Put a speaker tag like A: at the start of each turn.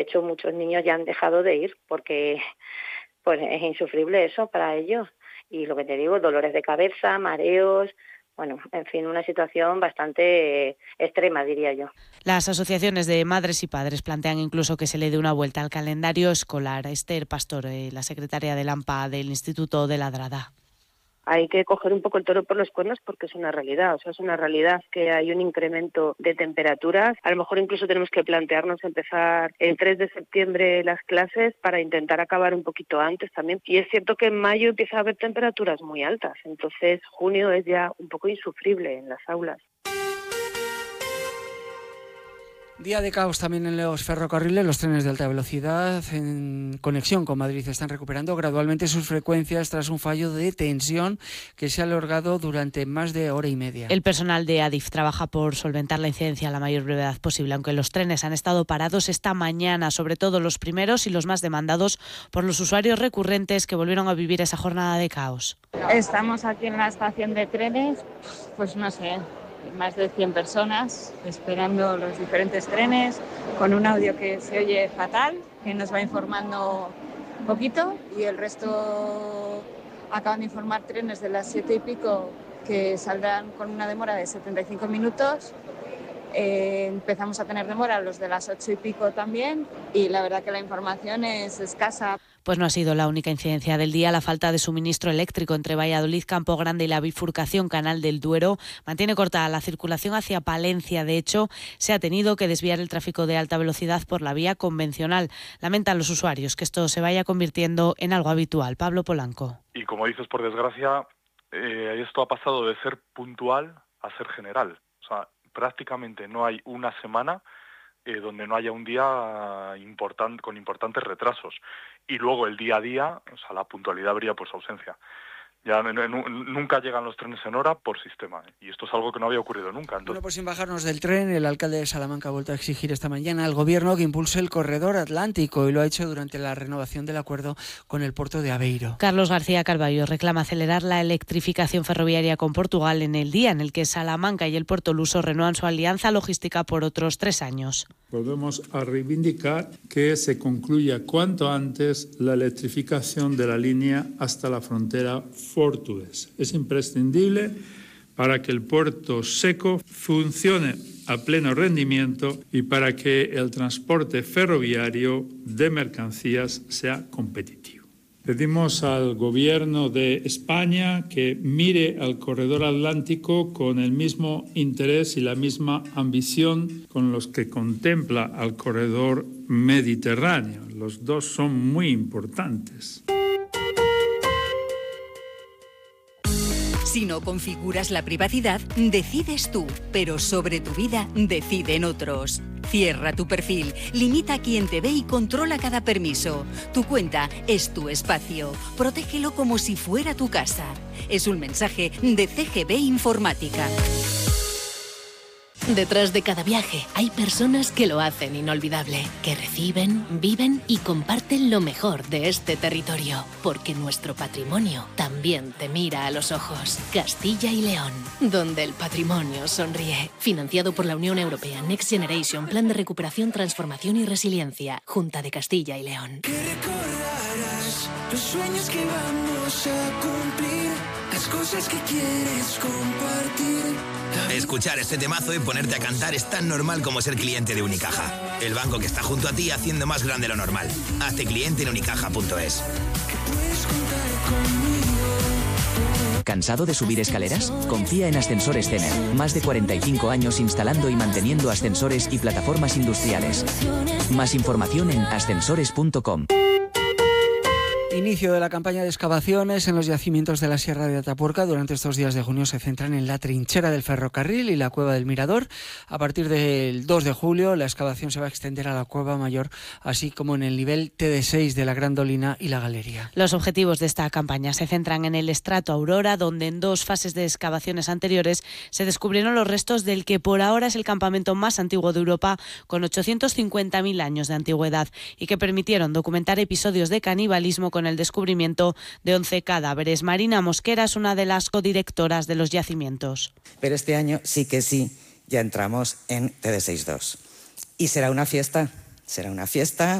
A: hecho, muchos niños ya han dejado de ir porque pues es insufrible eso para ellos. Y lo que te digo, dolores de cabeza, mareos, bueno, en fin, una situación bastante extrema, diría yo.
B: Las asociaciones de madres y padres plantean incluso que se le dé una vuelta al calendario escolar. Esther Pastor, la secretaria del AMPA del Instituto de Ladrada.
C: Hay que coger un poco el toro por los cuernos porque es una realidad, es una realidad que hay un incremento de temperaturas. A lo mejor incluso tenemos que plantearnos empezar el 3 de septiembre las clases para intentar acabar un poquito antes también. Y es cierto que en mayo empieza a haber temperaturas muy altas, entonces junio es ya un poco insufrible en las aulas.
D: Día de caos también en los ferrocarriles. Los trenes de alta velocidad en conexión con Madrid están recuperando gradualmente sus frecuencias tras un fallo de tensión que se ha alargado durante más de hora y media.
B: El personal de Adif trabaja por solventar la incidencia a la mayor brevedad posible, aunque los trenes han estado parados esta mañana, sobre todo los primeros y los más demandados por los usuarios recurrentes que volvieron a vivir esa jornada de caos.
E: Estamos aquí en la estación de trenes, pues no sé, más de 100 personas esperando los diferentes trenes, con un audio que se oye fatal, que nos va informando un poquito, y el resto acaban de informar trenes de las 7 y pico que saldrán con una demora de 75 minutos. Empezamos a tener demora los de las 8 y pico también, y la verdad que la información es escasa.
B: Pues no ha sido la única incidencia del día. La falta de suministro eléctrico entre Valladolid, Campo Grande y la bifurcación Canal del Duero mantiene cortada la circulación hacia Palencia. De hecho, se ha tenido que desviar el tráfico de alta velocidad por la vía convencional. Lamentan los usuarios que esto se vaya convirtiendo en algo habitual. Pablo Polanco.
F: Y como dices, por desgracia, esto ha pasado de ser puntual a ser general. O sea, prácticamente no hay una semana donde no haya un día con importantes retrasos. Y luego el día a día, o sea, la puntualidad habría pues ausencia. Ya nunca llegan los trenes en hora por sistema, y esto es algo que no había ocurrido nunca. Entonces...
D: Bueno, pues sin bajarnos del tren, el alcalde de Salamanca ha vuelto a exigir esta mañana al gobierno que impulse el corredor atlántico, y lo ha hecho durante la renovación del acuerdo con el puerto de Aveiro.
B: Carlos García Carballo reclama acelerar la electrificación ferroviaria con Portugal en el día en el que Salamanca y el puerto luso renuevan su alianza logística por otros 3 años.
G: Volvemos a reivindicar que se concluya cuanto antes la electrificación de la línea hasta la frontera portuguesa. Es imprescindible para que el puerto seco funcione a pleno rendimiento y para que el transporte ferroviario de mercancías sea competitivo. Pedimos al Gobierno de España que mire al corredor atlántico con el mismo interés y la misma ambición con los que contempla al corredor mediterráneo. Los dos son muy importantes.
H: Si no configuras la privacidad, decides tú, pero sobre tu vida deciden otros. Cierra tu perfil, limita a quien te ve y controla cada permiso. Tu cuenta es tu espacio. Protégelo como si fuera tu casa. Es un mensaje de CGB Informática.
I: Detrás de cada viaje hay personas que lo hacen inolvidable, que reciben, viven y comparten lo mejor de este territorio, porque nuestro patrimonio también te mira a los ojos. Castilla y León, donde el patrimonio sonríe. Financiado por la Unión Europea, Next Generation, Plan de Recuperación, Transformación y Resiliencia, Junta de Castilla y León.
J: Que recordarás los sueños que vamos a cumplir, las cosas que quieres compartir.
K: Escuchar este temazo y ponerte a cantar es tan normal como ser cliente de Unicaja. El banco que está junto a ti haciendo más grande lo normal. Hazte cliente en unicaja.es.
L: ¿Cansado de subir escaleras? Confía en Ascensores Cener. Más de 45 años instalando y manteniendo ascensores y plataformas industriales. Más información en ascensores.com.
D: Inicio de la campaña de excavaciones en los yacimientos de la Sierra de Atapuerca. Durante estos días de junio se centran en la trinchera del ferrocarril y la cueva del Mirador. A partir del 2 de julio la excavación se va a extender a la Cueva Mayor, así como en el nivel TD6 de la Grandolina y la Galería.
B: Los objetivos de esta campaña se centran en el estrato Aurora, donde en 2 fases de excavaciones anteriores se descubrieron los restos del que por ahora es el campamento más antiguo de Europa, con 850.000 años de antigüedad, y que permitieron documentar episodios de canibalismo con el descubrimiento de 11 cadáveres. Marina Mosquera es una de las codirectoras de los yacimientos.
M: Pero este año sí que sí, ya entramos en TD6-2. Y será una fiesta